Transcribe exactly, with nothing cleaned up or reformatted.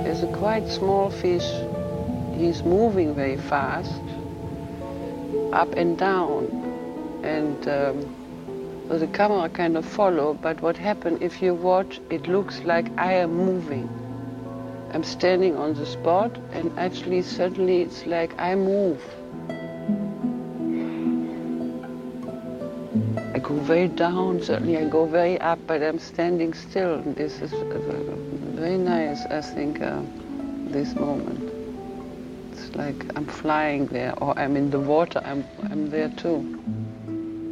is a quite small fish. He's moving very fast, up and down, and um, so the camera kind of follow, but what happens if you watch, it looks like I am moving. I'm standing on the spot, and actually suddenly it's like I move. I go very down, suddenly I go very up, but I'm standing still. And this is very nice, I think, uh, this moment. It's like I'm flying there, or I'm in the water, I'm, I'm there too.